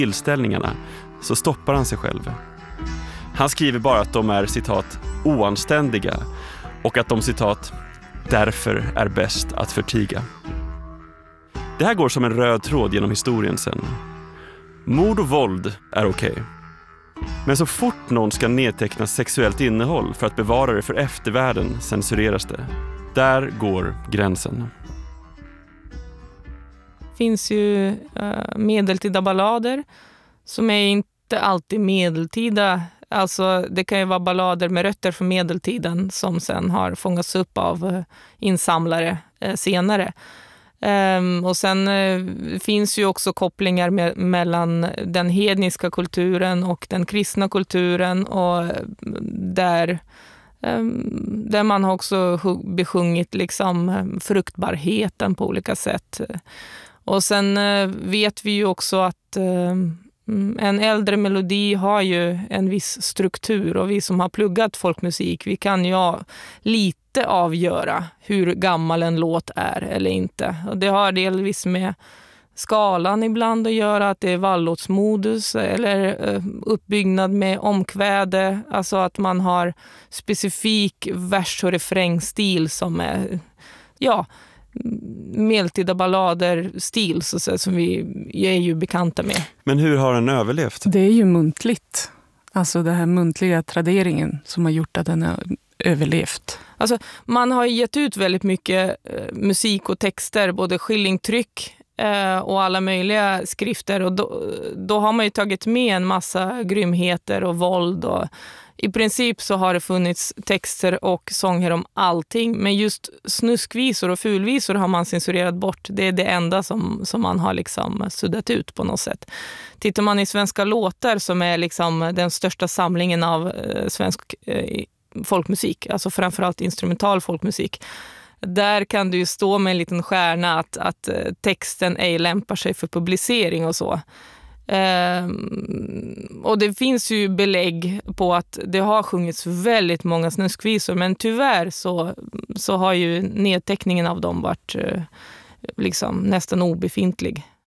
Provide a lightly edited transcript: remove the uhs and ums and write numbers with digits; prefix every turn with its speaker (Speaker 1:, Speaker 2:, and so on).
Speaker 1: tillställningarna så stoppar han sig själv. Han skriver bara att de är, citat, oanständiga och att de, citat, därför är bäst att förtiga. Det här går som en röd tråd genom historien sen. Mord och våld är okej. Men så fort någon ska nedteckna sexuellt innehåll för att bevara det för eftervärlden censureras det. Där går gränsen.
Speaker 2: Det finns ju medeltida ballader som är inte alltid medeltida. Alltså det kan ju vara ballader med rötter från medeltiden som sen har fångats upp av insamlare senare. Och sen finns ju också kopplingar mellan den hedniska kulturen och den kristna kulturen, och där man har också besjungit liksom fruktbarheten på olika sätt. Och sen vet vi ju också att en äldre melodi har ju en viss struktur, och vi som har pluggat folkmusik, vi kan ju lite avgöra hur gammal en låt är eller inte. Och det har delvis med skalan ibland att göra, att det är vallåtsmodus eller uppbyggnad med omkväde, alltså att man har specifik vers- och refrängstil som är, ja, medeltida ballader stil så att säga, som vi är ju bekanta med.
Speaker 1: Men hur har den överlevt?
Speaker 3: Det är ju muntligt. Alltså den här muntliga traderingen som har gjort att den har överlevt.
Speaker 2: Alltså man har gett ut väldigt mycket musik och texter, både skillingtryck och alla möjliga skrifter, och då har man ju tagit med en massa grymheter och våld, och i princip så har det funnits texter och sånger om allting, men just snuskvisor och fulvisor har man censurerat bort. Det är det enda som man har liksom suddat ut på något sätt. Tittar man i svenska låtar, som är liksom den största samlingen av svensk folkmusik, alltså framförallt instrumental folkmusik, där kan du ju stå med en liten stjärna att texten ej lämpar sig för publicering och så. Och det finns ju belägg på att det har sjungits väldigt många snuskvisor, men tyvärr så har ju nedteckningen av dem varit liksom nästan obefintlig.